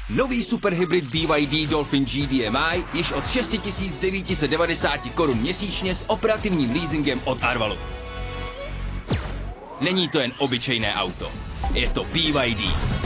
Nový superhybrid BYD Dolphin GDMI již od 6990 korun měsíčně s operativním leasingem od Arvalu. Není to jen obyčejné auto, je to BYD.